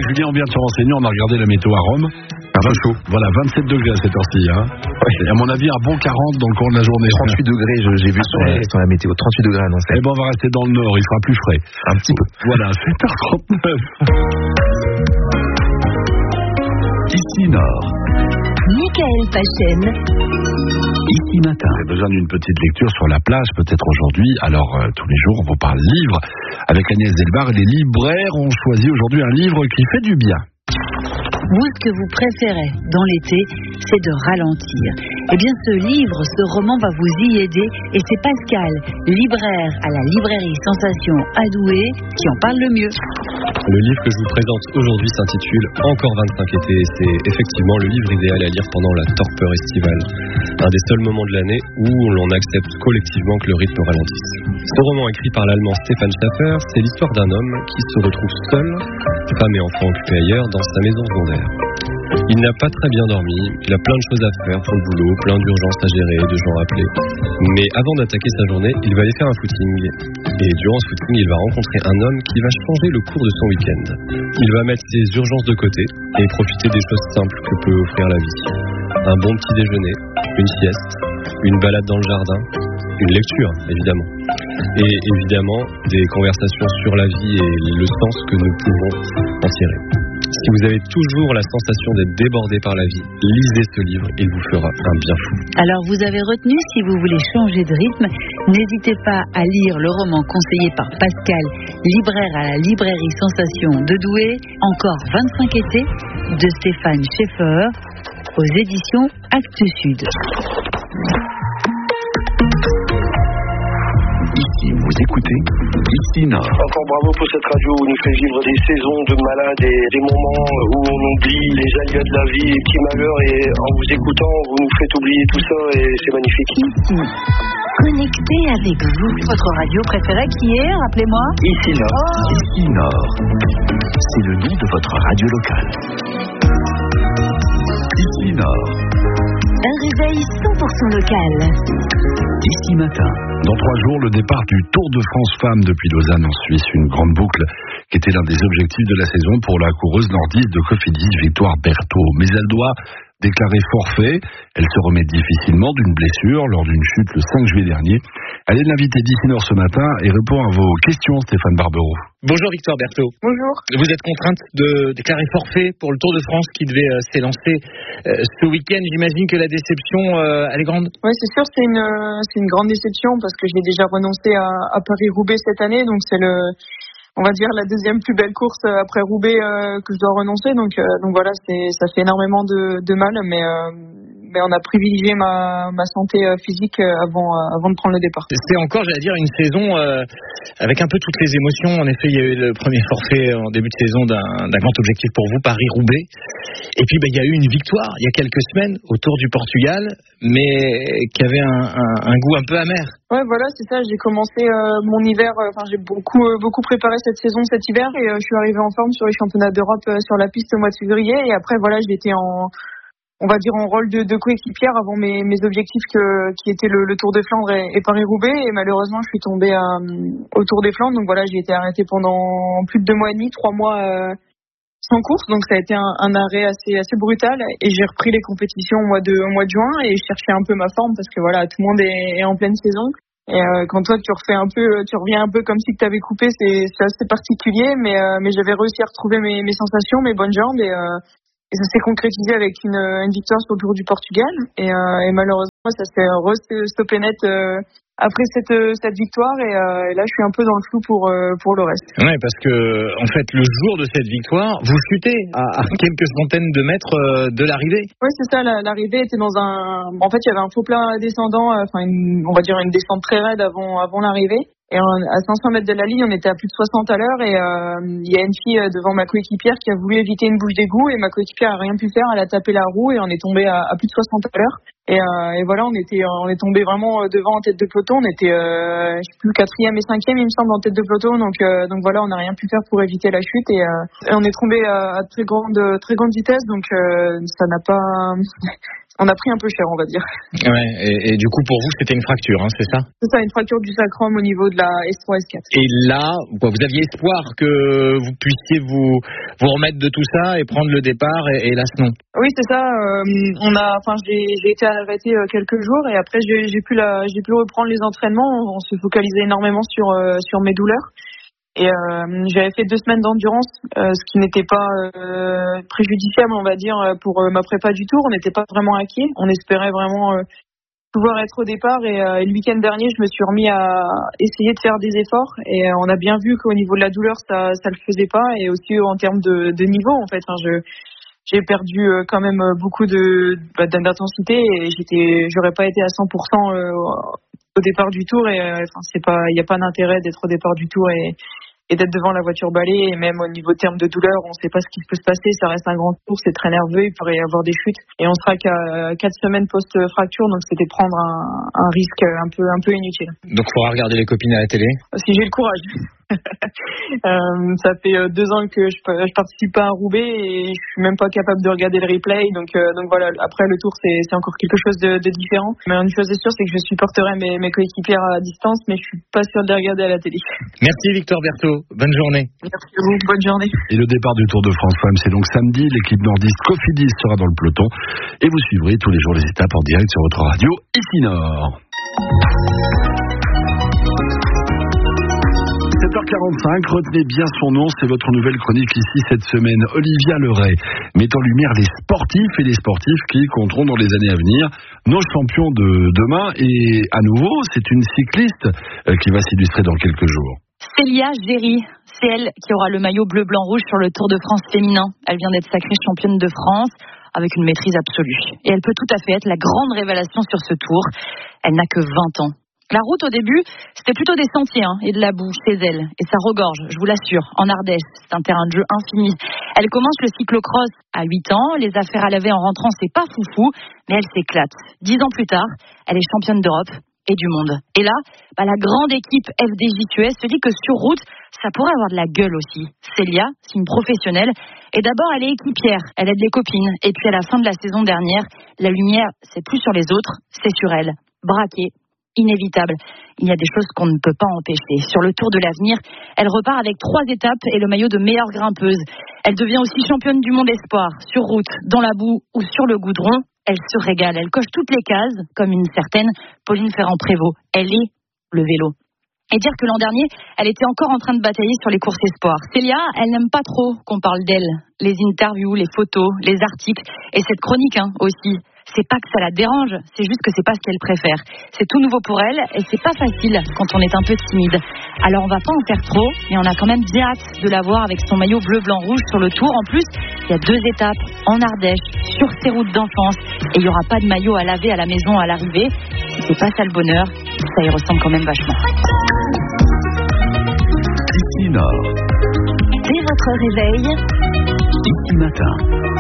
Julien, on vient de se renseigner, on a regardé la météo à Rome. Chaud. Voilà, 27 degrés à cette heure-ci. Hein. Et à mon avis, un bon 40 dans le cours de la journée. 38 degrés, j'ai vu sur la météo. 38 degrés annoncés. Eh ben, on va rester dans le nord, il fera plus frais. Un petit peu. Voilà, 7h39. Ici Nord. Michael Pachen. Ici Matin. J'ai besoin d'une petite lecture sur la plage, peut-être aujourd'hui. Alors, tous les jours, on vous parle livre. Avec Agnès Delbar, les libraires ont choisi aujourd'hui un livre qui fait du bien. Vous, ce que vous préférez dans l'été, c'est de ralentir. Eh bien, ce livre, ce roman va vous y aider. Et c'est Pascal, libraire à la librairie Sensation à Douai, qui en parle le mieux. Le livre que je vous présente aujourd'hui s'intitule Encore 25 étés. C'est effectivement le livre idéal à lire pendant la torpeur estivale. Un des seuls moments de l'année où l'on accepte collectivement que le rythme ralentisse. Ce roman écrit par l'allemand Stefan Schaffer, c'est l'histoire d'un homme qui se retrouve seul, femme et enfants occupés ailleurs, dans sa maison secondaire. Il n'a pas très bien dormi, il a plein de choses à faire pour le boulot, plein d'urgences à gérer, de gens à appeler. Mais avant d'attaquer sa journée, il va aller faire un footing. Et durant ce footing, il va rencontrer un homme qui va changer le cours de son week-end. Il va mettre ses urgences de côté et profiter des choses simples que peut offrir la vie. Un bon petit déjeuner, une sieste, une balade dans le jardin, une lecture, évidemment. Et évidemment, des conversations sur la vie et le sens que nous pouvons en tirer. Si vous avez toujours la sensation d'être débordé par la vie, lisez ce livre, il vous fera un bien fou. Alors vous avez retenu, si vous voulez changer de rythme, n'hésitez pas à lire le roman conseillé par Pascal, libraire à la librairie Sensation de Douai, Encore 25 étés, de Stefan Schaffer, aux éditions Actes Sud. Ici, vous écoutez Ici Nord. Encore bravo pour cette radio où nous fait vivre des saisons de malades et des moments où on oublie les aléas de la vie, les petits malheurs, et en vous écoutant, vous nous faites oublier tout ça et c'est magnifique. Ici, connecté avec vous. Votre radio préférée qui est, rappelez-moi. Ici Nord. Ici Nord. C'est le nom de votre radio locale. Ici Nord. Un réveil 100% local. Ici Matin. Dans 3 jours, le départ du Tour de France Femmes depuis Lausanne en Suisse, une grande boucle qui était l'un des objectifs de la saison pour la coureuse nordiste de Cofidis, Victoire Berthaud. Mais elle doit déclarer forfait. Elle se remet difficilement d'une blessure lors d'une chute le 5 juillet dernier. Elle est l'invitée d'Ici Nord ce matin et répond à vos questions, Stéphane Barbereau. Bonjour Victoire Berthaud. Bonjour. Vous êtes contrainte de déclarer forfait pour le Tour de France qui devait s'élancer ce week-end. J'imagine que la déception, elle est grande. Oui, c'est sûr, c'est une grande déception parce que j'ai déjà renoncé à Paris-Roubaix cette année, donc c'est on va dire la deuxième plus belle course après Roubaix que je dois renoncer. Donc voilà, ça fait énormément de mal, mais on a privilégié ma santé physique avant de prendre le départ. C'est encore, j'allais dire, une saison avec un peu toutes les émotions. En effet, il y a eu le premier forfait en début de saison d'un grand objectif pour vous, Paris-Roubaix. Et puis il y a eu une victoire il y a quelques semaines au Tour du Portugal, mais qui avait un goût un peu amer. Ouais, voilà, c'est ça. J'ai commencé mon hiver. J'ai beaucoup préparé cette saison cet hiver et je suis arrivée en forme sur les championnats d'Europe sur la piste au mois de février. Et après, voilà, j'étais en rôle de coéquipière avant mes objectifs qui étaient le Tour des Flandres et Paris-Roubaix. Et malheureusement, je suis tombée au Tour des Flandres. Donc voilà, j'ai été arrêtée pendant plus de 2 mois et demi, 3 mois sans course. Donc ça a été un arrêt assez brutal. Et j'ai repris les compétitions au mois de juin et je cherchais un peu ma forme parce que voilà, tout le monde est en pleine saison. Et quand toi tu reviens un peu comme si tu avais coupé, c'est assez particulier. Mais j'avais réussi à retrouver mes sensations, mes bonnes jambes et ça s'est concrétisé avec une victoire sur le Tour du Portugal. Et malheureusement, ça s'est stoppé net après cette victoire. Et là, je suis un peu dans le flou pour le reste. Ouais, parce que en fait, le jour de cette victoire, vous chutez à quelques centaines de mètres de l'arrivée. Oui, c'est ça. L'arrivée était dans en fait, il y avait un faux plat descendant, on va dire une descente très raide avant l'arrivée. Et à 500 mètres de la ligne, on était à plus de 60 à l'heure et il y a une fille devant ma coéquipière qui a voulu éviter une bouche d'égout et ma coéquipière a rien pu faire, elle a tapé la roue et on est tombé à plus de 60 à l'heure. Et voilà, on est tombé vraiment devant en tête de peloton, on était je sais plus 4e et 5e il me semble en tête de peloton, donc voilà, on n'a rien pu faire pour éviter la chute et on est tombé à très grande vitesse, donc ça n'a pas on a pris un peu cher, on va dire. Ouais, et du coup, pour vous, c'était une fracture, hein, c'est ça? C'est ça, une fracture du sacrum au niveau de la S3, S4. Et là, vous aviez espoir que vous puissiez vous remettre de tout ça et prendre le départ, et hélas non. Oui, c'est ça. J'ai été arrêtée quelques jours et après j'ai pu reprendre les entraînements. On se focalisait énormément sur mes douleurs. Et j'avais fait 2 semaines d'endurance, ce qui n'était pas préjudiciable, on va dire, pour ma prépa du Tour. On n'était pas vraiment inquiet. On espérait vraiment pouvoir être au départ. Et le week-end dernier, je me suis remis à essayer de faire des efforts. Et on a bien vu qu'au niveau de la douleur, ça le faisait pas. Et aussi en termes de niveau, en fait. J'ai perdu quand même beaucoup d'intensité et j'aurais pas été à 100% au départ du Tour. Et il y a pas d'intérêt d'être au départ du Tour et d'être devant la voiture balai, et même au niveau terme de douleur, on ne sait pas ce qui peut se passer, ça reste un grand tour, c'est très nerveux, il pourrait y avoir des chutes, et on sera qu'à 4 semaines post-fracture, donc c'était prendre un risque un peu inutile. Donc il faudra regarder les copines à la télé? Si j'ai le courage. Ça fait 2 ans que je participe pas à Roubaix et je suis même pas capable de regarder le replay, donc voilà, après le tour c'est encore quelque chose de différent, mais une chose est sûre, c'est que je supporterai mes coéquipières à distance, mais je suis pas sûre de les regarder à la télé. Merci Victoire Berthaud, bonne journée. Merci à vous, bonne journée. Et le départ du Tour de France Femmes, c'est donc samedi, l'équipe nordiste Cofidis sera dans le peloton et vous suivrez tous les jours les étapes en direct sur votre radio ici Nord. 7h45, retenez bien son nom, c'est votre nouvelle chronique ici cette semaine. Olivia Leray met en lumière les sportifs et les sportifs qui compteront dans les années à venir, nos champions de demain. Et à nouveau, c'est une cycliste qui va s'illustrer dans quelques jours. Célia Géry, c'est elle qui aura le maillot bleu-blanc-rouge sur le Tour de France féminin. Elle vient d'être sacrée championne de France avec une maîtrise absolue. Et elle peut tout à fait être la grande révélation sur ce Tour. Elle n'a que 20 ans. La route au début, c'était plutôt des sentiers et de la boue chez elle. Et ça regorge, je vous l'assure, en Ardèche. C'est un terrain de jeu infini. Elle commence le cyclocross à 8 ans. Les affaires à laver en rentrant, c'est pas foufou, mais elle s'éclate. 10 ans plus tard, elle est championne d'Europe et du monde. Et là, la grande équipe FDJ-QS se dit que sur route, ça pourrait avoir de la gueule aussi. Célia, c'est une professionnelle. Et d'abord, elle est équipière. Elle aide les copines. Et puis à la fin de la saison dernière, la lumière, c'est plus sur les autres, c'est sur elle. Braquée. Inévitable. Il y a des choses qu'on ne peut pas empêcher. Sur le Tour de l'avenir, elle repart avec 3 étapes et le maillot de meilleure grimpeuse. Elle devient aussi championne du monde espoir, sur route, dans la boue ou sur le goudron. Elle se régale. Elle coche toutes les cases, comme une certaine Pauline Ferrand-Prévot. Elle est le vélo. Et dire que l'an dernier, elle était encore en train de batailler sur les courses espoirs. Célia, elle n'aime pas trop qu'on parle d'elle. Les interviews, les photos, les articles et cette chronique aussi. C'est pas que ça la dérange, c'est juste que c'est pas ce qu'elle préfère. C'est tout nouveau pour elle et c'est pas facile quand on est un peu timide. Alors on va pas en faire trop, mais on a quand même bien hâte de la voir avec son maillot bleu-blanc-rouge sur le Tour. En plus, il y a 2 étapes en Ardèche, sur ses routes d'enfance, et il y aura pas de maillot à laver à la maison à l'arrivée. C'est pas ça le bonheur, ça y ressemble quand même vachement. Ici Nord. Dès votre réveil, Ici Matin.